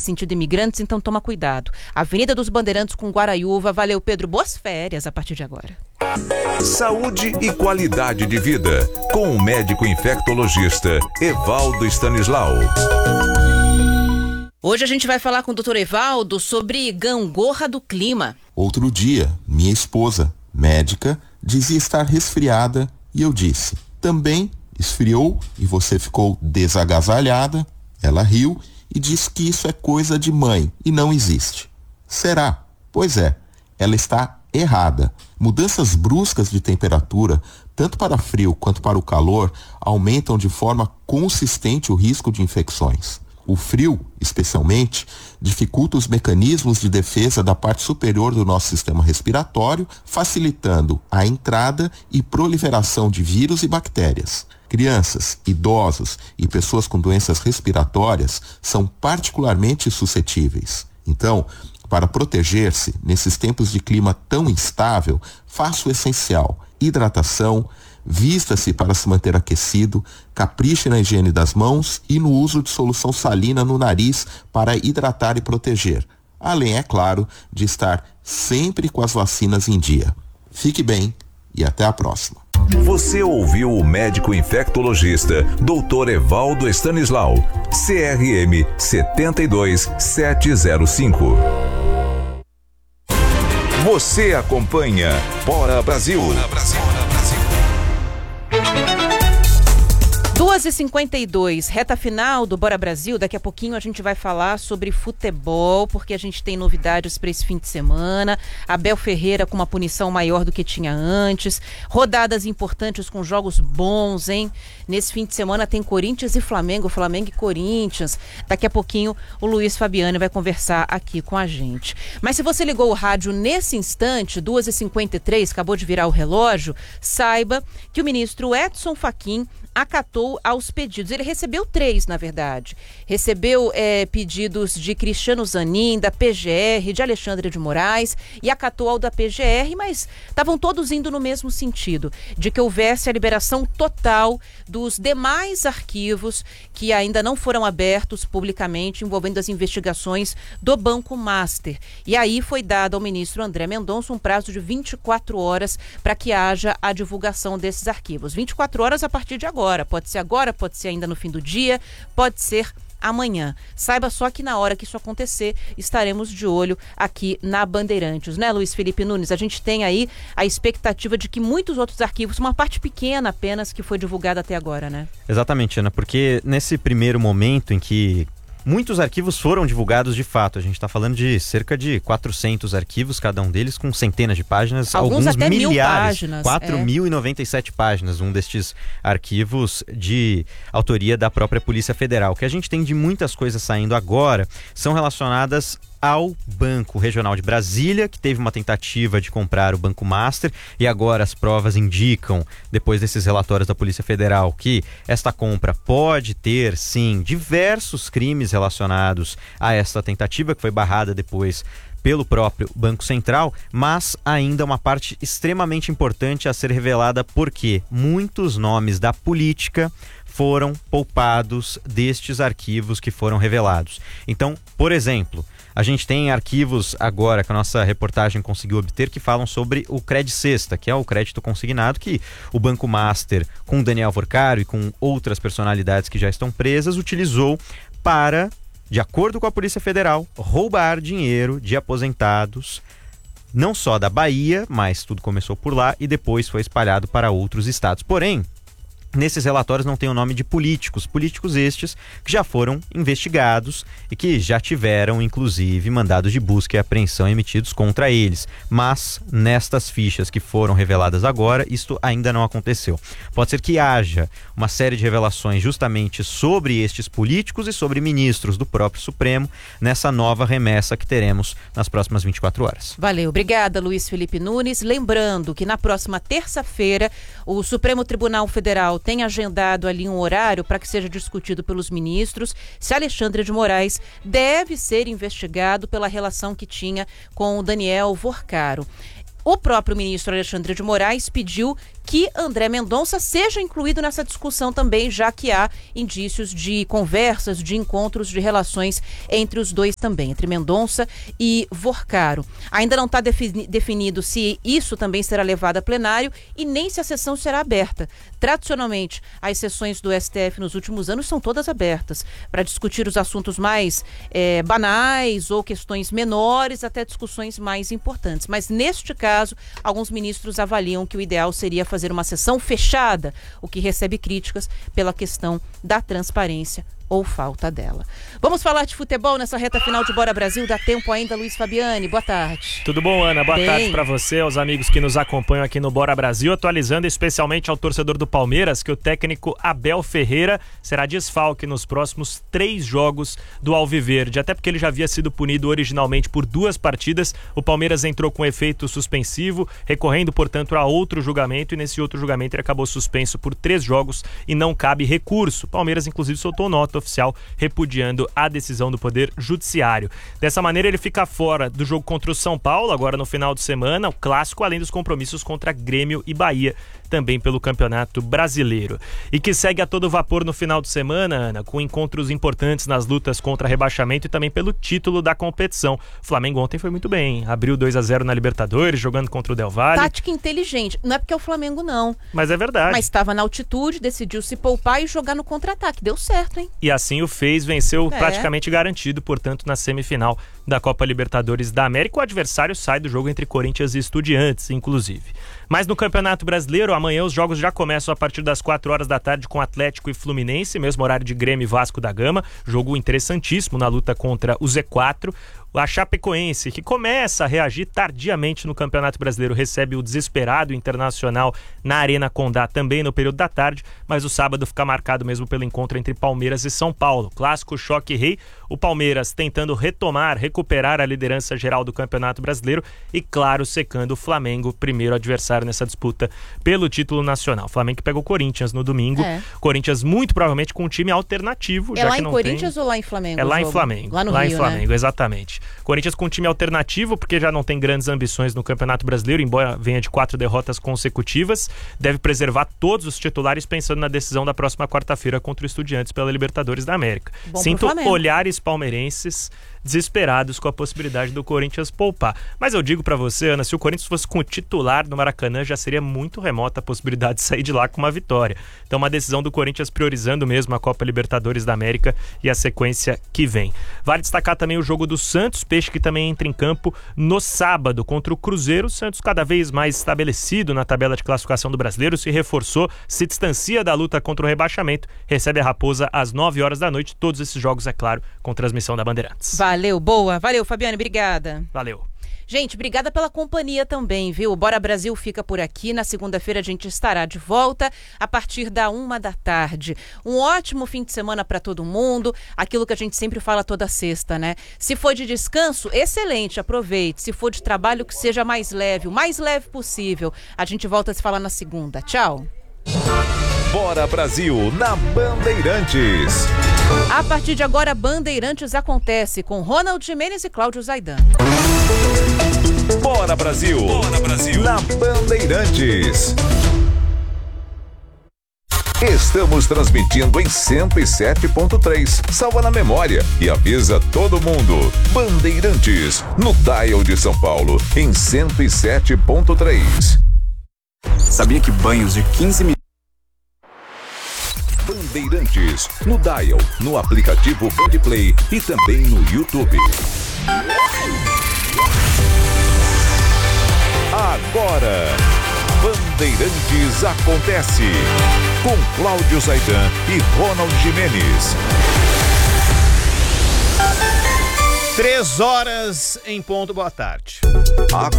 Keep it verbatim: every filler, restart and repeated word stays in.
sentido imigrantes, então toma cuidado. Avenida dos Bandeirantes com Guaraiúva. Valeu, Pedro. Boas férias a partir de agora. Saúde e qualidade de vida, com o médico infectologista Evaldo Stanislau. Hoje a gente vai falar com o doutor Evaldo sobre gangorra do clima. Outro dia, minha esposa, médica, dizia estar resfriada e eu disse, também esfriou e você ficou desagasalhada? Ela riu e disse que isso é coisa de mãe e não existe. Será? Pois é, ela está errada. Mudanças bruscas de temperatura, tanto para frio quanto para o calor, aumentam de forma consistente o risco de infecções. O frio, especialmente, dificulta os mecanismos de defesa da parte superior do nosso sistema respiratório, facilitando a entrada e proliferação de vírus e bactérias. Crianças, idosos e pessoas com doenças respiratórias são particularmente suscetíveis. Então, para proteger-se nesses tempos de clima tão instável, faça o essencial: hidratação, vista-se para se manter aquecido, capriche na higiene das mãos e no uso de solução salina no nariz para hidratar e proteger. Além, é claro, de estar sempre com as vacinas em dia. Fique bem e até a próxima. Você ouviu o médico infectologista doutor Evaldo Stanislau, C R M sete dois sete zero cinco. Você acompanha Bora Brasil. Bora Brasil. duas e cinquenta e dois, reta final do Bora Brasil. Daqui a pouquinho a gente vai falar sobre futebol, porque a gente tem novidades para esse fim de semana. Abel Ferreira com uma punição maior do que tinha antes. Rodadas importantes com jogos bons, hein? Nesse fim de semana tem Corinthians e Flamengo, Flamengo e Corinthians. Daqui a pouquinho o Luiz Fabiano vai conversar aqui com a gente. Mas se você ligou o rádio nesse instante, duas e cinquenta e três, acabou de virar o relógio, saiba que o ministro Edson Fachin acatou aos pedidos. Ele recebeu três, na verdade. Recebeu é, pedidos de Cristiano Zanin, da P G R, de Alexandre de Moraes, e acatou ao da P G R, mas estavam todos indo no mesmo sentido, de que houvesse a liberação total dos demais arquivos que ainda não foram abertos publicamente, envolvendo as investigações do Banco Master. E aí foi dado ao ministro André Mendonça um prazo de vinte e quatro horas para que haja a divulgação desses arquivos. vinte e quatro horas a partir de agora. Pode ser agora, pode ser ainda no fim do dia, pode ser amanhã. Saiba só que na hora que isso acontecer, estaremos de olho aqui na Bandeirantes, né, Luiz Felipe Nunes? A gente tem aí a expectativa de que muitos outros arquivos, uma parte pequena apenas que foi divulgada até agora, né? Exatamente, Ana, porque nesse primeiro momento em que muitos arquivos foram divulgados de fato. A gente está falando de cerca de quatrocentos arquivos, cada um deles com centenas de páginas, alguns, alguns até milhares, mil páginas, quatro mil e noventa e sete páginas, um destes arquivos de autoria da própria Polícia Federal. O que a gente tem de muitas coisas saindo agora são relacionadas ao Banco Regional de Brasília, que teve uma tentativa de comprar o Banco Master, e agora as provas indicam, depois desses relatórios da Polícia Federal, que esta compra pode ter, sim, diversos crimes relacionados a esta tentativa, que foi barrada depois pelo próprio Banco Central, mas ainda uma parte extremamente importante a ser revelada, porque muitos nomes da política foram poupados destes arquivos que foram revelados. Então, por exemplo, a gente tem arquivos agora que a nossa reportagem conseguiu obter que falam sobre o Cred Sexta, que é o crédito consignado que o Banco Master, com Daniel Vorcaro e com outras personalidades que já estão presas, utilizou para, de acordo com a Polícia Federal, roubar dinheiro de aposentados, não só da Bahia, mas tudo começou por lá e depois foi espalhado para outros estados. Porém, nesses relatórios não tem o nome de políticos, políticos estes que já foram investigados e que já tiveram, inclusive, mandados de busca e apreensão emitidos contra eles. Mas, nestas fichas que foram reveladas agora, isto ainda não aconteceu. Pode ser que haja uma série de revelações justamente sobre estes políticos e sobre ministros do próprio Supremo nessa nova remessa que teremos nas próximas vinte e quatro horas. Valeu, obrigada, Luiz Felipe Nunes. Lembrando que na próxima terça-feira o Supremo Tribunal Federal tem agendado ali um horário para que seja discutido pelos ministros se Alexandre de Moraes deve ser investigado pela relação que tinha com o Daniel Vorcaro. O próprio ministro Alexandre de Moraes pediu que André Mendonça seja incluído nessa discussão também, já que há indícios de conversas, de encontros, de relações entre os dois também, entre Mendonça e Vorcaro. Ainda não está defini- definido se isso também será levado a plenário e nem se a sessão será aberta. Tradicionalmente, as sessões do S T F nos últimos anos são todas abertas para discutir os assuntos mais é, banais ou questões menores até discussões mais importantes. Mas neste caso, alguns ministros avaliam que o ideal seria fazer uma sessão fechada, o que recebe críticas pela questão da transparência ou falta dela. Vamos falar de futebol nessa reta final de Bora Brasil. Dá tempo ainda, Luiz Fabiani. Boa tarde. Tudo bom, Ana? Boa Bem... tarde para você, aos amigos que nos acompanham aqui no Bora Brasil, atualizando especialmente ao torcedor do Palmeiras que o técnico Abel Ferreira será desfalque nos próximos três jogos do Alviverde, até porque ele já havia sido punido originalmente por duas partidas. O Palmeiras entrou com efeito suspensivo, recorrendo, portanto, a outro julgamento, e nesse outro julgamento ele acabou suspenso por três jogos e não cabe recurso. O Palmeiras, inclusive, soltou nota oficial repudiando a decisão do Poder Judiciário. Dessa maneira, ele fica fora do jogo contra o São Paulo, agora no final de semana, o clássico, além dos compromissos contra Grêmio e Bahia, também pelo Campeonato Brasileiro. E que segue a todo vapor no final de semana, Ana, com encontros importantes nas lutas contra rebaixamento e também pelo título da competição. O Flamengo ontem foi muito bem, abriu dois a zero na Libertadores, jogando contra o Del Valle. Tática inteligente, não é porque é o Flamengo não. Mas é verdade. Mas estava na altitude, decidiu se poupar e jogar no contra-ataque, deu certo, hein? E assim o fez, venceu é. praticamente garantido, portanto, na semifinal da Copa Libertadores da América. O adversário sai do jogo entre Corinthians e Estudiantes, inclusive. Mas no Campeonato Brasileiro, amanhã os jogos já começam a partir das quatro horas da tarde com Atlético e Fluminense, mesmo horário de Grêmio e Vasco da Gama, jogo interessantíssimo na luta contra o Z quatro. A Chapecoense, que começa a reagir tardiamente no Campeonato Brasileiro, recebe o desesperado Internacional na Arena Condá também no período da tarde, mas o sábado fica marcado mesmo pelo encontro entre Palmeiras e São Paulo. Clássico choque rei, o Palmeiras tentando retomar, recuperar a liderança geral do Campeonato Brasileiro e, claro, secando o Flamengo, primeiro adversário nessa disputa pelo título nacional. O Flamengo que pegou o Corinthians no domingo, É. Corinthians muito provavelmente com um time alternativo. É já lá que em não Corinthians tem... ou lá em Flamengo? É lá o em jogo? Flamengo. Lá no lá Rio, em Flamengo, né? exatamente. Corinthians com um time alternativo, porque já não tem grandes ambições no Campeonato Brasileiro, embora venha de quatro derrotas consecutivas. Deve preservar todos os titulares pensando na decisão da próxima quarta-feira contra o Estudiantes pela Libertadores da América. Bom Sinto pro Flamengo. olhares palmeirenses desesperados com a possibilidade do Corinthians poupar. Mas eu digo pra você, Ana, se o Corinthians fosse com o titular no Maracanã, já seria muito remota a possibilidade de sair de lá com uma vitória. Então uma decisão do Corinthians priorizando mesmo a Copa Libertadores da América e a sequência que vem. Vale destacar também o jogo do Santos, Peixe que também entra em campo no sábado contra o Cruzeiro. O Santos cada vez mais estabelecido na tabela de classificação do Brasileiro, se reforçou, se distancia da luta contra o rebaixamento, recebe a Raposa às nove horas da noite. Todos esses jogos, é claro, com transmissão da Bandeirantes. Valeu, boa. Valeu, Fabiane, obrigada. Valeu. Gente, obrigada pela companhia também, viu? O Bora Brasil fica por aqui. Na segunda-feira a gente estará de volta a partir da uma da tarde. Um ótimo fim de semana para todo mundo. Aquilo que a gente sempre fala toda sexta, né? Se for de descanso, excelente, aproveite. Se for de trabalho, que seja mais leve, o mais leve possível. A gente volta a se falar na segunda. Tchau. Bora Brasil na Bandeirantes. A partir de agora, Bandeirantes acontece com Ronald Gimenez e Cláudio Zaidan. Bora Brasil. Bora Brasil na Bandeirantes. Estamos transmitindo em cento e sete ponto três. Salva na memória e avisa todo mundo. Bandeirantes, no dial de São Paulo, em cento e sete ponto três. Sabia que banhos de quinze minutos... Bandeirantes, no dial, no aplicativo Bandplay e também no YouTube. Agora, Bandeirantes acontece com Cláudio Zaidan e Ronald Gimenez. Três horas em ponto, boa tarde.